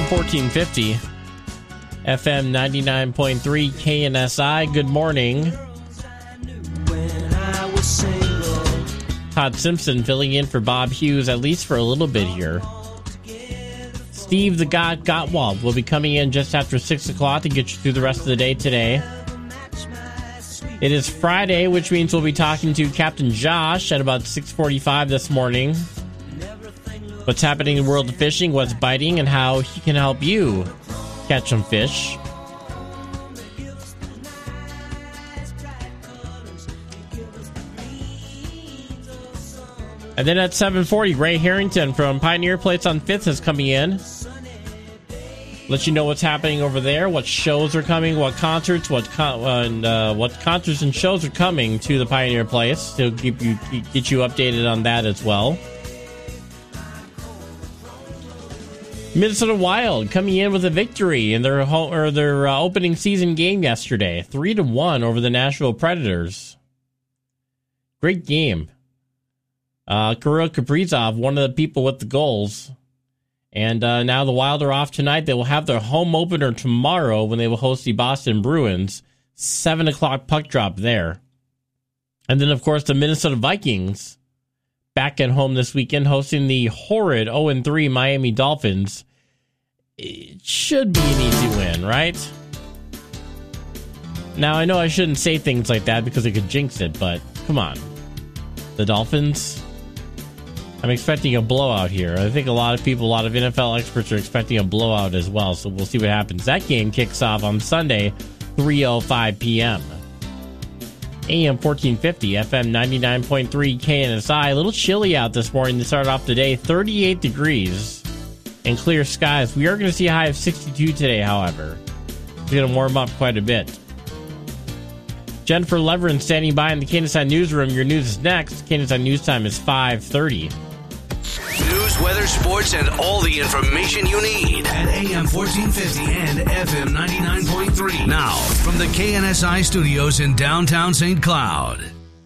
1450, FM 99.3 KNSI. Good morning. Todd Simpson filling in for Bob Hughes, at least for a little bit here. Steve the God Gottwald will be coming in just after 6 o'clock to get you through the rest of the day today. It is Friday, which means we'll be talking to Captain Josh at about 6:45 this morning. What's happening in the world of fishing, what's biting, and how he can help you catch some fish. And then at 7:40, Ray Harrington from Pioneer Place on 5th is coming in. Let you know what's happening over there, what shows are coming, what concerts, what concerts and shows are coming to the Pioneer Place. He'll get you updated on that as well. Minnesota Wild coming in with a victory in their opening season game yesterday, 3-1 over the Nashville Predators. Great game. Kirill Kaprizov, one of the people with the goals. And now the Wild are off tonight. They will have their home opener tomorrow when they will host the Boston Bruins. 7 o'clock puck drop there. And then, of course, the Minnesota Vikings back at home this weekend hosting the horrid 0-3 Miami Dolphins. It should be an easy win, right? Now, I know I shouldn't say things like that because it could jinx it, but come on. The Dolphins... I'm expecting a blowout here. I think a lot of NFL experts are expecting a blowout as well, so we'll see what happens. That game kicks off on Sunday, 3:05 p.m. AM 1450, FM 99.3 KNSI. A little chilly out this morning to start off the day, 38 degrees and clear skies. We are going to see a high of 62 today, however. It's going to warm up quite a bit. Jennifer Leverin standing by in the KNSI newsroom. Your news is next. KNSI News Time is 5:30. News, weather, sports, and all the information you need at AM 1450 and FM 99.3. Now, from the KNSI studios in downtown St. Cloud.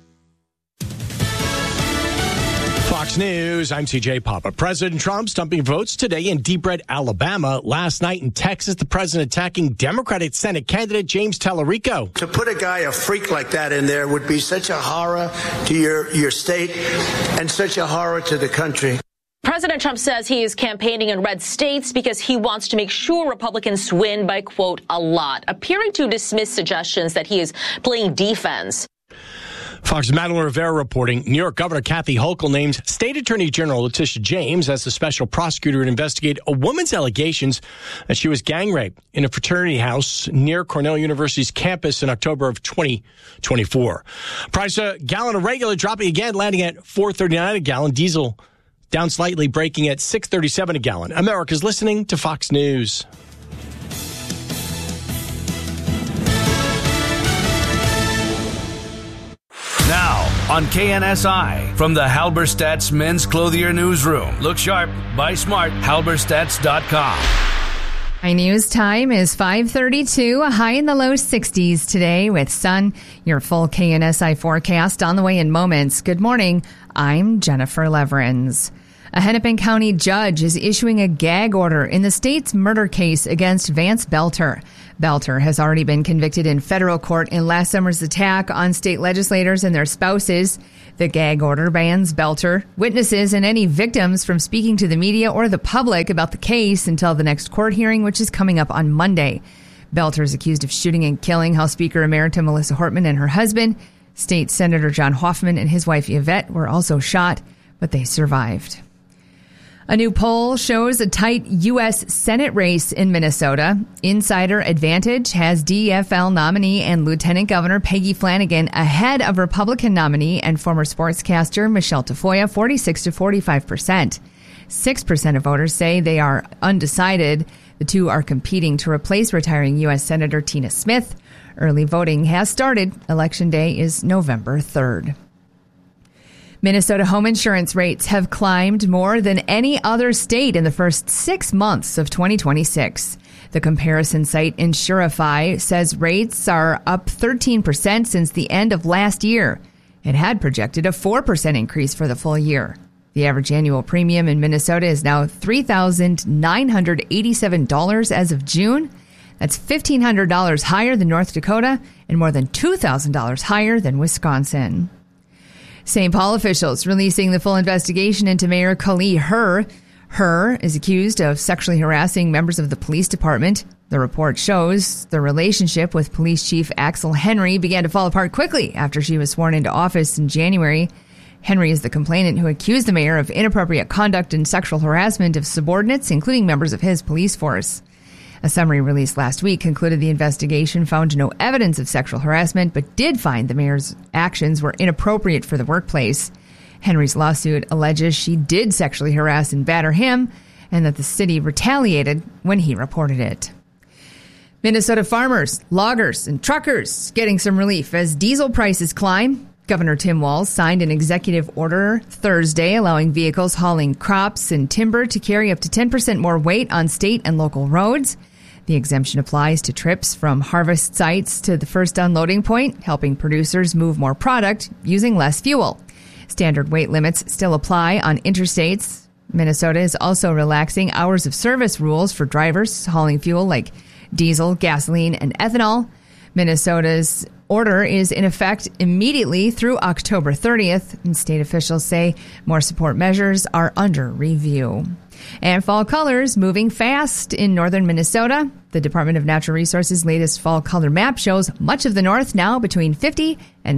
Fox News, I'm CJ Papa. President Trump stumping votes today in Deep Red, Alabama. Last night in Texas, the president attacking Democratic Senate candidate James Tallarico. To put a freak like that in there would be such a horror to your state and such a horror to the country. President Trump says he is campaigning in red states because he wants to make sure Republicans win by, quote, a lot, appearing to dismiss suggestions that he is playing defense. Fox's Madeline Rivera reporting. New York Governor Kathy Hochul names State Attorney General Letitia James as the special prosecutor to investigate a woman's allegations that she was gang raped in a fraternity house near Cornell University's campus in October of 2024. Price a gallon of regular dropping again, landing at $4.39 a gallon. Diesel down slightly, breaking at $6.37 a gallon. America's listening to Fox News. Now, on KNSI, from the Halberstadt's Men's Clothier Newsroom. Look sharp, buy smart, halberstadts.com. My news time is 5:32, a high in the low 60s today with sun. Your full KNSI forecast on the way in moments. Good morning, I'm Jennifer Leverins. A Hennepin County judge is issuing a gag order in the state's murder case against Vance Belter. Belter has already been convicted in federal court in last summer's attack on state legislators and their spouses. The gag order bans Belter, witnesses, and any victims from speaking to the media or the public about the case until the next court hearing, which is coming up on Monday. Belter is accused of shooting and killing House Speaker Emerita Melissa Hortman and her husband. State Senator John Hoffman and his wife Yvette were also shot, but they survived. A new poll shows a tight U.S. Senate race in Minnesota. Insider Advantage has DFL nominee and Lieutenant Governor Peggy Flanagan ahead of Republican nominee and former sportscaster Michelle Tafoya, 46 to 45%. 6% of voters say they are undecided. The two are competing to replace retiring U.S. Senator Tina Smith. Early voting has started. Election Day is November 3rd. Minnesota home insurance rates have climbed more than any other state in the first 6 months of 2026. The comparison site Insurify says rates are up 13% since the end of last year. It had projected a 4% increase for the full year. The average annual premium in Minnesota is now $3,987 as of June. That's $1,500 higher than North Dakota and more than $2,000 higher than Wisconsin. St. Paul officials releasing the full investigation into Mayor Kali Herr. Herr is accused of sexually harassing members of the police department. The report shows the relationship with Police Chief Axel Henry began to fall apart quickly after she was sworn into office in January. Henry is the complainant who accused the mayor of inappropriate conduct and sexual harassment of subordinates, including members of his police force. A summary released last week concluded the investigation found no evidence of sexual harassment, but did find the mayor's actions were inappropriate for the workplace. Henry's lawsuit alleges she did sexually harass and batter him, and that the city retaliated when he reported it. Minnesota farmers, loggers, and truckers getting some relief as diesel prices climb. Governor Tim Walz signed an executive order Thursday allowing vehicles hauling crops and timber to carry up to 10% more weight on state and local roads. The exemption applies to trips from harvest sites to the first unloading point, helping producers move more product using less fuel. Standard weight limits still apply on interstates. Minnesota is also relaxing hours of service rules for drivers hauling fuel like diesel, gasoline, and ethanol. Minnesota's order is in effect immediately through October 30th, and state officials say more support measures are under review. And fall colors moving fast in northern Minnesota. The Department of Natural Resources' latest fall color map shows much of the north now between 50 and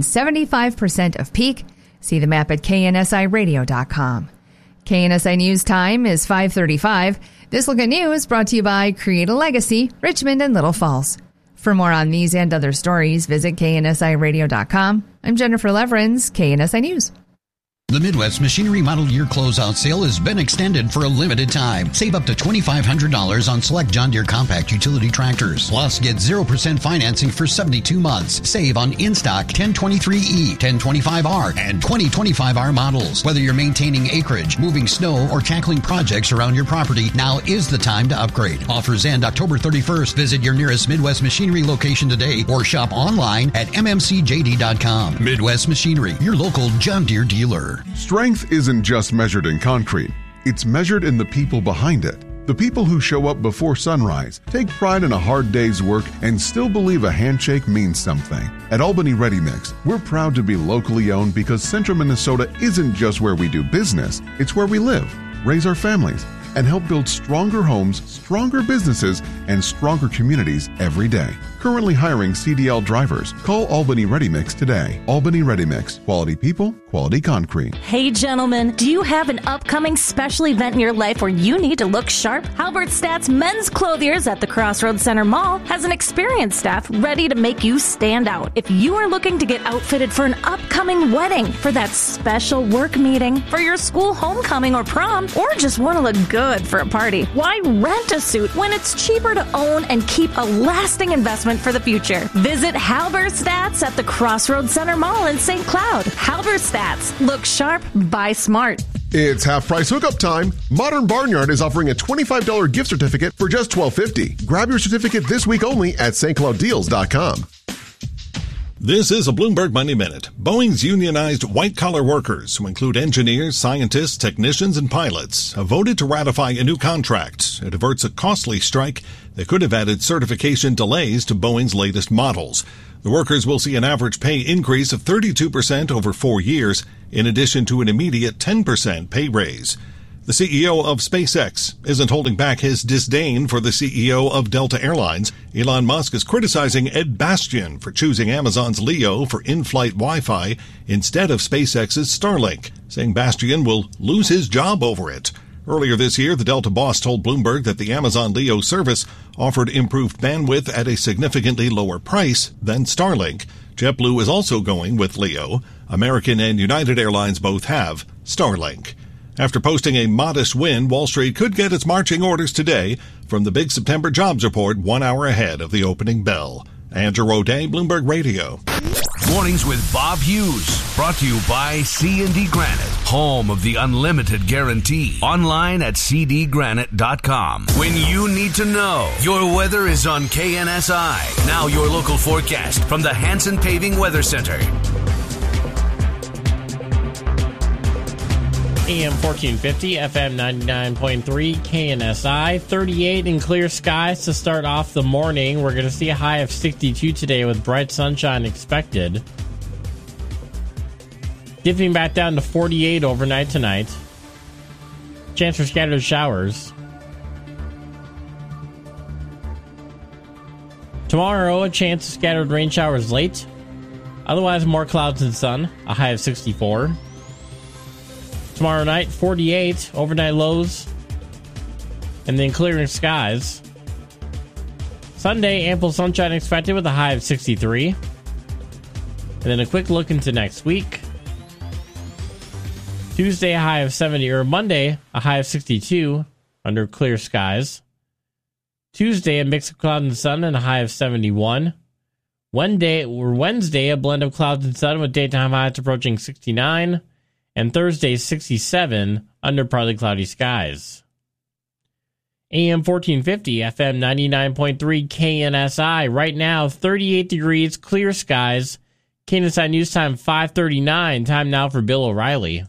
75% of peak. See the map at knsiradio.com. KNSI News Time is 5:35. This look at news brought to you by Create a Legacy, Richmond and Little Falls. For more on these and other stories, visit knsiradio.com. I'm Jennifer Leverins, KNSI News. The Midwest Machinery Model Year Closeout Sale has been extended for a limited time. Save up to $2,500 on select John Deere compact utility tractors. Plus, get 0% financing for 72 months. Save on in-stock 1023E, 1025R, and 2025R models. Whether you're maintaining acreage, moving snow, or tackling projects around your property, now is the time to upgrade. Offers end October 31st. Visit your nearest Midwest Machinery location today or shop online at mmcjd.com. Midwest Machinery, your local John Deere dealer. Strength isn't just measured in concrete. It's measured in the people behind it. The people who show up before sunrise, take pride in a hard day's work, and still believe a handshake means something. At Albany Ready Mix, we're proud to be locally owned because Central Minnesota isn't just where we do business, it's where we live, raise our families, and help build stronger homes, stronger businesses, and stronger communities every day. Currently hiring CDL drivers. Call Albany Ready Mix today. Albany Ready Mix. Quality people, quality concrete. Hey gentlemen, do you have an upcoming special event in your life where you need to look sharp? Halberstadt's Men's Clothiers at the Crossroads Center Mall has an experienced staff ready to make you stand out. If you are looking to get outfitted for an upcoming wedding, for that special work meeting, for your school homecoming or prom, or just want to look good for a party, why rent a suit when it's cheaper to own and keep a lasting investment for the future? Visit Halberstadt's at the Crossroads Center Mall in St. Cloud. Halberstadt's. Look sharp, buy smart. It's half-price hookup time. Modern Barnyard is offering a $25 gift certificate for just $12.50. Grab your certificate this week only at stclouddeals.com. This is a Bloomberg Money Minute. Boeing's unionized white-collar workers, who include engineers, scientists, technicians, and pilots, have voted to ratify a new contract. It averts a costly strike that could have added certification delays to Boeing's latest models. The workers will see an average pay increase of 32% over 4 years, in addition to an immediate 10% pay raise. The CEO of SpaceX isn't holding back his disdain for the CEO of Delta Airlines. Elon Musk is criticizing Ed Bastian for choosing Amazon's Leo for in-flight Wi-Fi instead of SpaceX's Starlink, saying Bastian will lose his job over it. Earlier this year, the Delta boss told Bloomberg that the Amazon Leo service offered improved bandwidth at a significantly lower price than Starlink. JetBlue is also going with Leo. American and United Airlines both have Starlink. After posting a modest win, Wall Street could get its marching orders today from the big September jobs report 1 hour ahead of the opening bell. Andrew O'Day, Bloomberg Radio. Mornings with Bob Hughes. Brought to you by C&D Granite, home of the unlimited guarantee. Online at cdgranite.com. When you need to know, your weather is on KNSI. Now your local forecast from the Hanson Paving Weather Center. AM 1450, FM 99.3, KNSI, 38 in clear skies to start off the morning. We're going to see a high of 62 today with bright sunshine expected. Dipping back down to 48 overnight tonight. Chance for scattered showers. Tomorrow, a chance of scattered rain showers late. Otherwise, more clouds and sun, a high of 64. Tomorrow night, 48, overnight lows, and then clearing skies. Sunday, ample sunshine expected with a high of 63. And then a quick look into next week. Tuesday, a high of 70, or Monday, a high of 62 under clear skies. Tuesday, a mix of cloud and sun and a high of 71. Wednesday, a blend of clouds and sun with daytime highs approaching 69. And Thursday, 67 under partly cloudy skies. AM 1450, FM 99.3, KNSI. Right now, 38 degrees, clear skies. KNSI News Time, 5:39. Time now for Bill O'Reilly.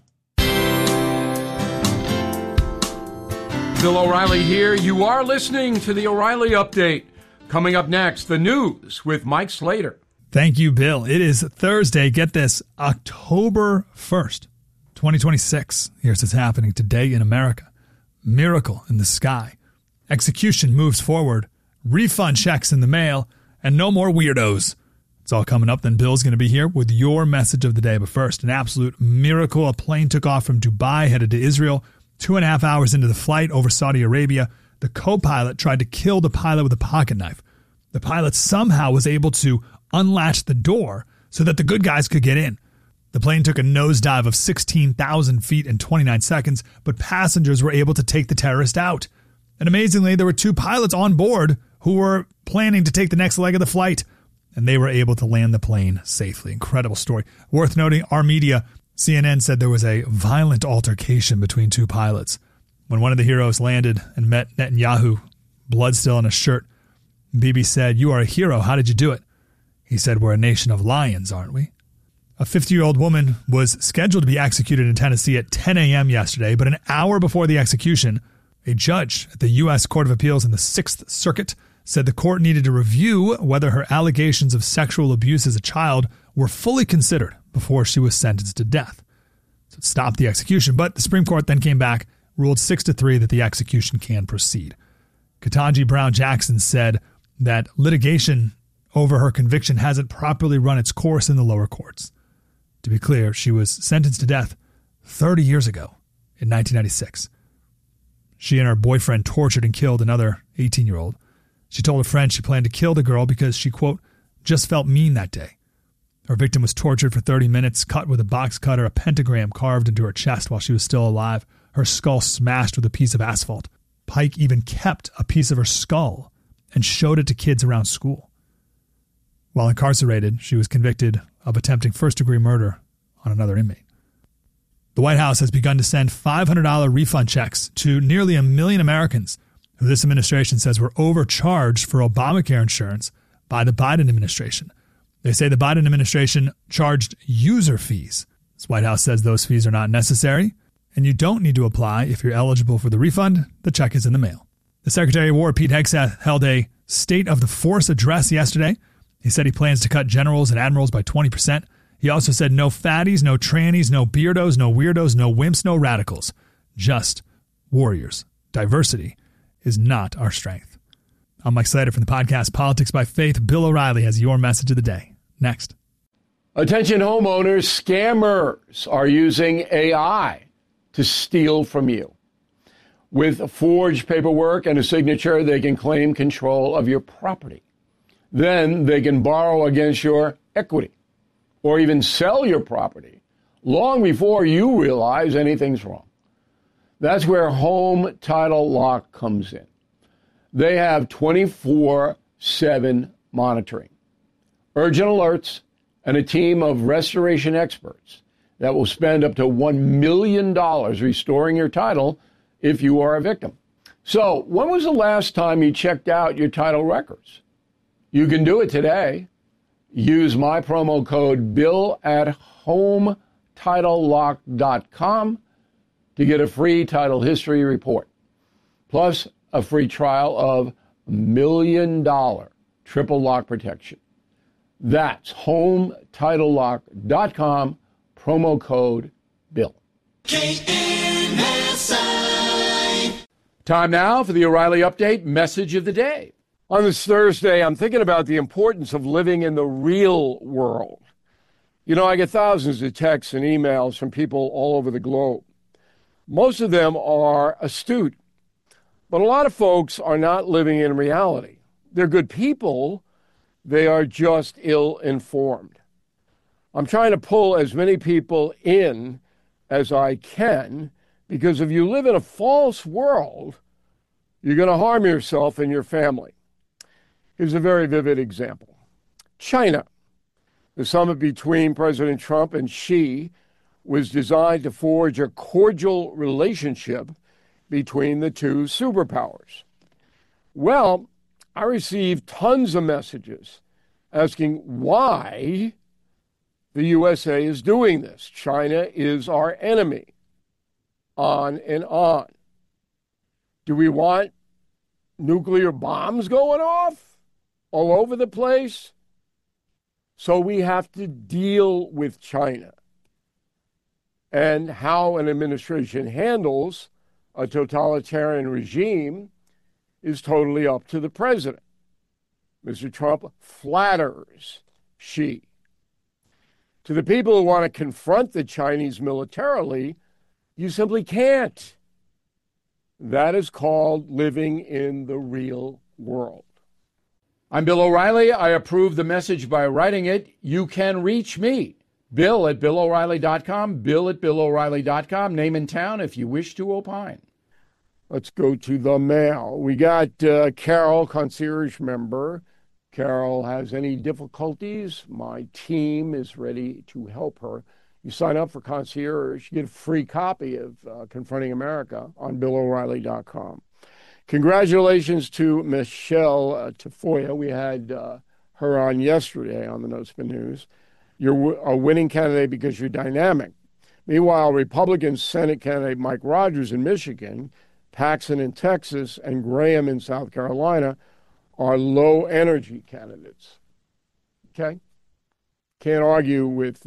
Bill O'Reilly here. You are listening to the O'Reilly Update. Coming up next, the news with Mike Slater. Thank you, Bill. It is Thursday. Get this, October 1st. 2026. Here's what's happening today in America. Miracle in the sky. Execution moves forward. Refund checks in the mail. And no more weirdos. It's all coming up. Then Bill's going to be here with your message of the day. But first, an absolute miracle. A plane took off from Dubai, headed to Israel. 2.5 hours into the flight over Saudi Arabia, the co-pilot tried to kill the pilot with a pocket knife. The pilot somehow was able to unlatch the door so that the good guys could get in. The plane took a nosedive of 16,000 feet in 29 seconds, but passengers were able to take the terrorist out. And amazingly, there were 2 pilots on board who were planning to take the next leg of the flight, and they were able to land the plane safely. Incredible story. Worth noting, our media, CNN, said there was a violent altercation between 2 pilots. When one of the heroes landed and met Netanyahu, blood still on his shirt, Bibi said, "You are a hero. How did you do it?" He said, "We're a nation of lions, aren't we?" A 50-year-old woman was scheduled to be executed in Tennessee at 10 a.m. yesterday, but an hour before the execution, a judge at the U.S. Court of Appeals in the 6th Circuit said the court needed to review whether her allegations of sexual abuse as a child were fully considered before she was sentenced to death. So it stopped the execution, but the Supreme Court then came back, ruled 6-3 that the execution can proceed. Ketanji Brown Jackson said that litigation over her conviction hasn't properly run its course in the lower courts. To be clear, she was sentenced to death 30 years ago in 1996. She and her boyfriend tortured and killed another 18-year-old. She told a friend she planned to kill the girl because she, quote, just felt mean that day. Her victim was tortured for 30 minutes, cut with a box cutter, a pentagram carved into her chest while she was still alive, her skull smashed with a piece of asphalt. Pike even kept a piece of her skull and showed it to kids around school. While incarcerated, she was convicted of attempting first-degree murder on another inmate. The White House has begun to send $500 refund checks to nearly 1 million Americans who this administration says were overcharged for Obamacare insurance by the Biden administration. They say the Biden administration charged user fees. This White House says those fees are not necessary, and you don't need to apply if you're eligible for the refund. The check is in the mail. The Secretary of War, Pete Hegseth, held a State of the Force address yesterday. He said he plans to cut generals and admirals by 20%. He also said no fatties, no trannies, no beardos, no weirdos, no wimps, no radicals. Just warriors. Diversity is not our strength. I'm Mike Slater from the podcast Politics by Faith. Bill O'Reilly has your message of the day. Next. Attention homeowners, scammers are using AI to steal from you. With forged paperwork and a signature, they can claim control of your property. Then they can borrow against your equity or even sell your property long before you realize anything's wrong. That's where Home Title Lock comes in. They have 24/7 monitoring, urgent alerts, and a team of restoration experts that will spend up to $1 million restoring your title if you are a victim. So, when was the last time you checked out your title records? You can do it today. Use my promo code BILL at HomeTitleLock.com to get a free title history report, plus a free trial of $1 million triple lock protection. That's HomeTitleLock.com, promo code BILL. KNSI. Time now for the O'Reilly Update message of the day. On this Thursday, I'm thinking about the importance of living in the real world. You know, I get thousands of texts and emails from people all over the globe. Most of them are astute, but a lot of folks are not living in reality. They're good people, they are just ill-informed. I'm trying to pull as many people in as I can, because if you live in a false world, you're going to harm yourself and your family. Here's a very vivid example. China. The summit between President Trump and Xi was designed to forge a cordial relationship between the two superpowers. Well, I received tons of messages asking why the USA is doing this. China is our enemy. On and on. Do we want nuclear bombs going off all over the place? So we have to deal with China. And how an administration handles a totalitarian regime is totally up to the president. Mr. Trump flatters Xi. To the people who want to confront the Chinese militarily, you simply can't. That is called living in the real world. I'm Bill O'Reilly. I approve the message by writing it. You can reach me, Bill at BillO'Reilly.com, Bill at BillO'Reilly.com, name and town if you wish to opine. Let's go to the mail. We got Carol, concierge member. Carol has any difficulties? My team is ready to help her. You sign up for concierge, you get a free copy of Confronting America on BillO'Reilly.com. Congratulations to Michelle Tafoya. We had her on yesterday on the No Spin News. You're a winning candidate because you're dynamic. Meanwhile, Republican Senate candidate Mike Rogers in Michigan, Paxton in Texas, and Graham in South Carolina are low-energy candidates. Okay? Can't argue with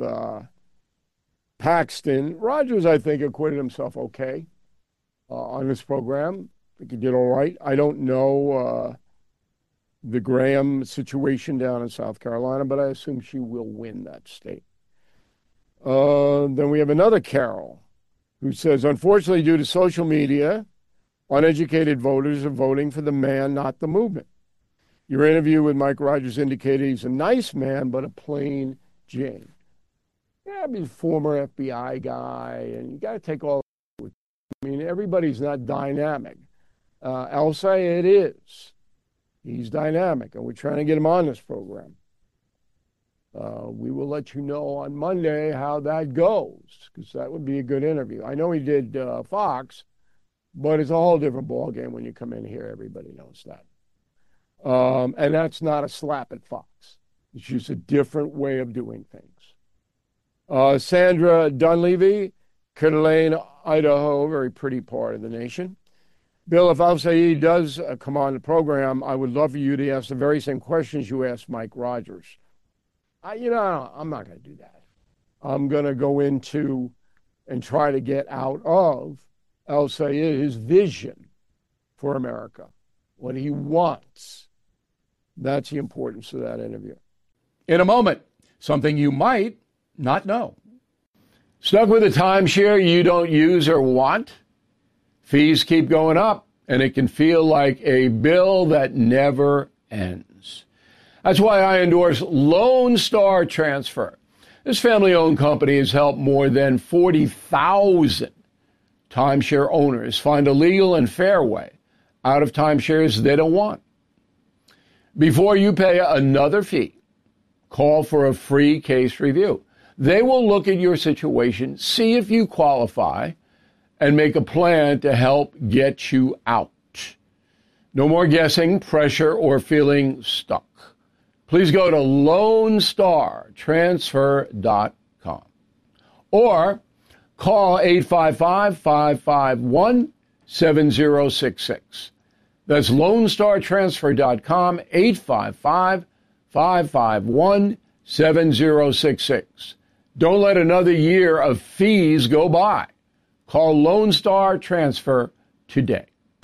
Paxton. Rogers, I think, acquitted himself okay on this program. I think he did all right. I don't know the Graham situation down in South Carolina, but I assume she will win that state. Then we have another Carol who says, unfortunately, due to social media, uneducated voters are voting for the man, not the movement. Your interview with Mike Rogers indicated he's a nice man, but a plain Jane. Yeah, he's a former FBI guy, and you got to take all that with. I mean, everybody's not dynamic. El-Sayed is. He's dynamic, and we're trying to get him on this program. We will let you know on Monday how that goes, because that would be a good interview. I know he did Fox, but it's a whole different ballgame when you come in here. Everybody knows that. And that's not a slap at Fox. It's just a different way of doing things. Sandra Dunleavy, Coeur d'Alene, Idaho, very pretty part of the nation. Bill, if El-Sayed does come on the program, I would love for you to ask the very same questions you asked Mike Rogers. I'm not going to do that. I'm going to go into and try to get out of El-Sayed his vision for America, what he wants. That's the importance of that interview. In a moment, something you might not know. Stuck with a timeshare you don't use or want? Fees keep going up, and it can feel like a bill that never ends. That's why I endorse Lone Star Transfer. This family-owned company has helped more than 40,000 timeshare owners find a legal and fair way out of timeshares they don't want. Before you pay another fee, call for a free case review. They will look at your situation, see if you qualify, and make a plan to help get you out. No more guessing, pressure, or feeling stuck. Please go to LoneStarTransfer.com or Call 855-551-7066. That's LoneStarTransfer.com, 855-551-7066. Don't let another year of fees go by. Call Lone Star Transfer today.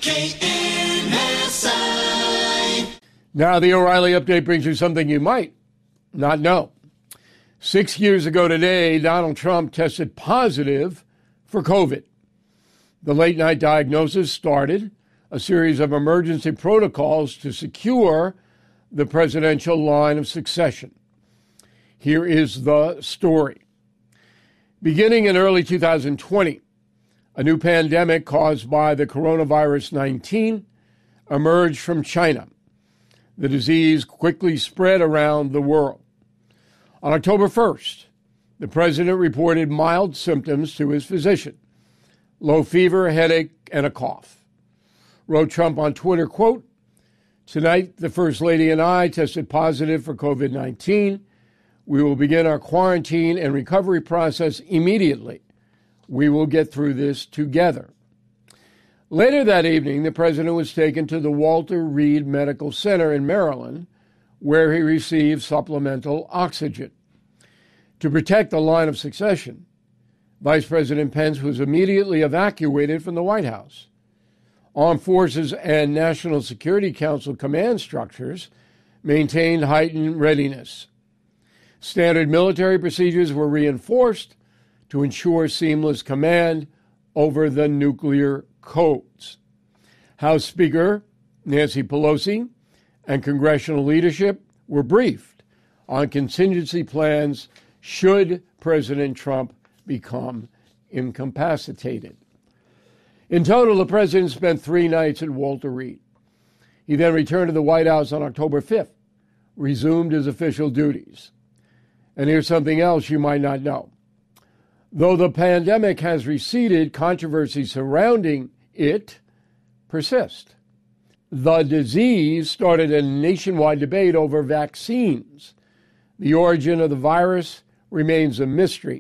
KNSI. Now, the O'Reilly Update brings you something you might not know. 6 years ago today, Donald Trump tested positive for COVID. The late-night diagnosis started a series of emergency protocols to secure the presidential line of succession. Here is the story. Beginning in early 2020, a new pandemic caused by the coronavirus 19 emerged from China. The disease quickly spread around the world. On October 1st, the president reported mild symptoms to his physician: low fever, headache, and a cough. Wrote Trump on Twitter, quote, "Tonight, the First Lady and I tested positive for COVID-19. We will begin our quarantine and recovery process immediately. We will get through this together." Later that evening, the president was taken to the Walter Reed Medical Center in Maryland, where he received supplemental oxygen. To protect the line of succession, Vice President Pence was immediately evacuated from the White House. Armed Forces and National Security Council command structures maintained heightened readiness. Standard military procedures were reinforced to ensure seamless command over the nuclear codes. House Speaker Nancy Pelosi and congressional leadership were briefed on contingency plans should President Trump become incapacitated. In total, the president spent 3 nights at Walter Reed. He then returned to the White House on October 5th, resumed his official duties. And here's something else you might not know. Though the pandemic has receded, controversy surrounding it persists. The disease started a nationwide debate over vaccines. The origin of the virus remains a mystery.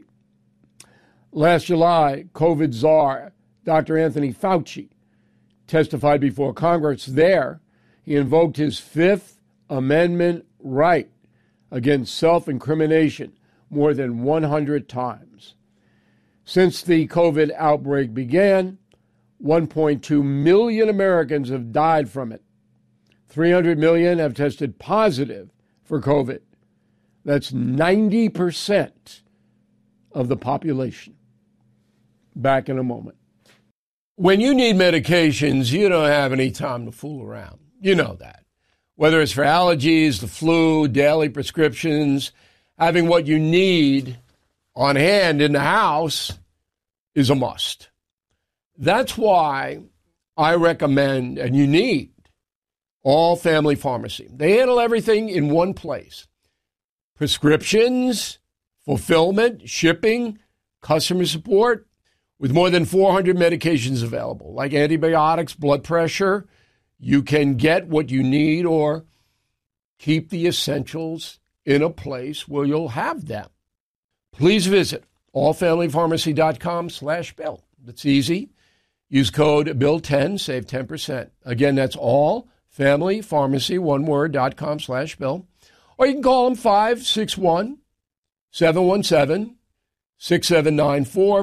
Last July, COVID czar Dr. Anthony Fauci testified before Congress. There, he invoked his Fifth Amendment right against self-incrimination more than 100 times. Since the COVID outbreak began, 1.2 million Americans have died from it. 300 million have tested positive for COVID. That's 90% of the population. Back in a moment. When you need medications, you don't have any time to fool around. You know that. Whether it's for allergies, the flu, daily prescriptions, having what you need on hand in the house is a must. That's why I recommend, and you need, All Family Pharmacy. They handle everything in one place. Prescriptions, fulfillment, shipping, customer support, with more than 400 medications available, like antibiotics, blood pressure. You can get what you need or keep the essentials in a place where you'll have them. Please visit allfamilypharmacy.com/bill. That's easy. Use code BILL10, save 10%. Again, that's allfamilypharmacy, one word, .com/bill. Or you can call them 561-717-6794,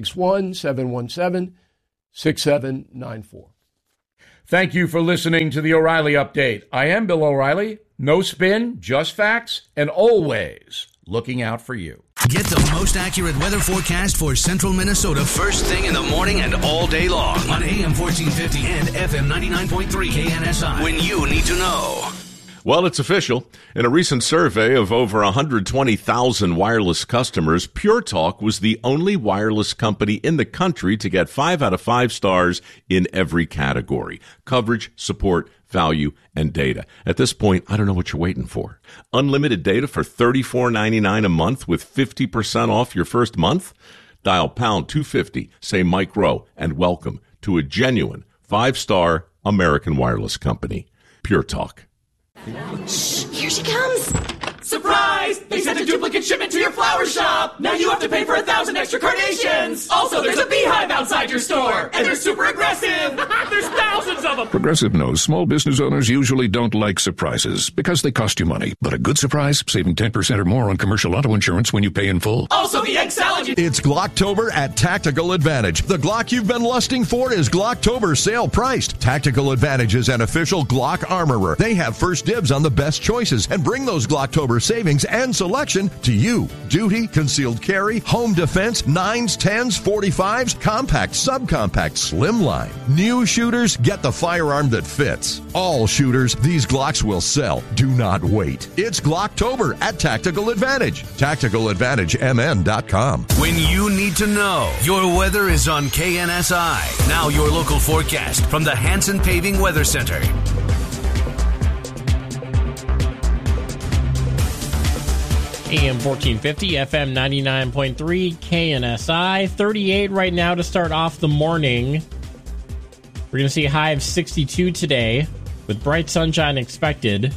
561-717-6794. Thank you for listening to the O'Reilly Update. I am Bill O'Reilly. No spin, just facts, and always looking out for you. Get the most accurate weather forecast for central Minnesota first thing in the morning and all day long on AM 1450 and FM 99.3 KNSI when you need to know. Well, it's official. In a recent survey of over 120,000 wireless customers, Pure Talk was the only wireless company in the country to get 5 out of 5 stars in every category: coverage, support, value, and data. At this point, I don't know what you're waiting for. Unlimited data for $34.99 a month with 50% off your first month? Dial pound 250, say Mike Rowe, and welcome to a genuine 5-star American wireless company. Pure Talk. Shh, here she comes. Surprise! They sent a duplicate shipment to your flower shop! Now you have to pay for 1,000 extra carnations! Also, there's a beehive outside your store! And they're super aggressive! There's thousands of them! Progressive knows small business owners usually don't like surprises because they cost you money. But a good surprise, saving 10% or more on commercial auto insurance when you pay in full. Also, the egg salad! It's Glocktober at Tactical Advantage. The Glock you've been lusting for is Glocktober sale priced. Tactical Advantage is an official Glock armorer. They have first dibs on the best choices and bring those Glocktober savings and selection to you. Duty, concealed carry, home defense, 9s, 10s, 45s, compact, subcompact, slimline. New shooters get the firearm that fits. All shooters, these Glocks will sell. Do not wait. It's Glocktober at Tactical Advantage. TacticalAdvantageMN.com. When you need to know, your weather is on KNSI. Now your local forecast from the Hanson Paving Weather Center. AM 1450, FM 99.3, KNSI. 38 right now to start off the morning. We're going to see a high of 62 today with bright sunshine expected.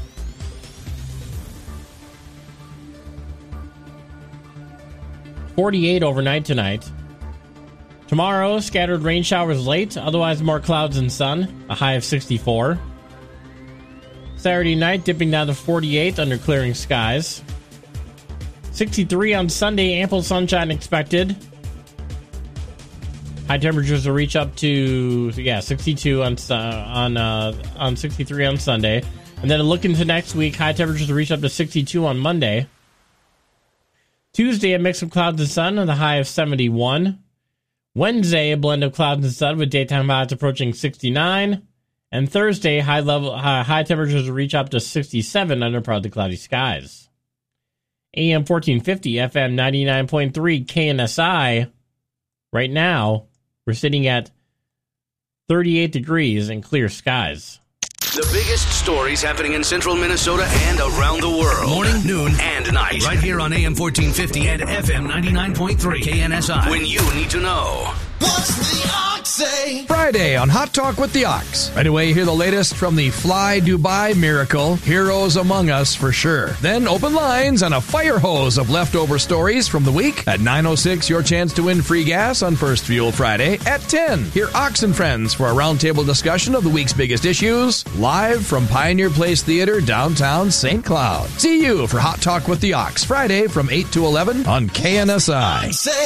.48 overnight tonight. Tomorrow, scattered rain showers late, otherwise more clouds and sun, a high of 64. Saturday night, dipping down to 48 under clearing skies. 63 on Sunday, ample sunshine expected. High temperatures will reach up to 62 on 63 on Sunday, and then looking to next week, high temperatures will reach up to 62 on Monday. Tuesday, a mix of clouds and sun, and a high of 71. Wednesday, a blend of clouds and sun with daytime highs approaching 69. And Thursday, high temperatures will reach up to 67 under partly cloudy skies. AM 1450, FM 99.3, KNSI. Right now, we're sitting at 38 degrees and clear skies. The biggest stories happening in central Minnesota and around the world. Morning, noon, and night. Right here on AM 1450 and FM 99.3 KNSI. When you need to know. What's the Ox say? Friday on Hot Talk with the Ox. Right away, hear the latest from the Fly Dubai miracle. Heroes among us for sure. Then open lines on a fire hose of leftover stories from the week. At 9:06, your chance to win free gas on First Fuel Friday. At 10, hear Ox and Friends for a roundtable discussion of the week's biggest issues. Live from Pioneer Place Theater, downtown St. Cloud. See you for Hot Talk with the Ox Friday from 8 to 11 on KNSI.